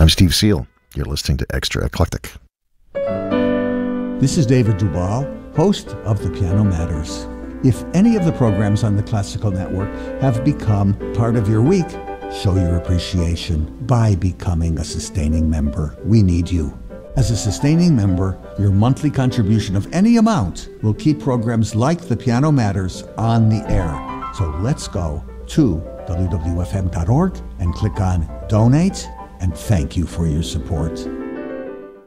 I'm Steve Seal. You're listening to Extra Eclectic. This is David Duval, host of The Piano Matters. If any of the programs on the Classical Network have become part of your week, show your appreciation by becoming a sustaining member. We need you. As a sustaining member, your monthly contribution of any amount will keep programs like The Piano Matters on the air. So let's go to wwfm.org and click on Donate, and thank you for your support.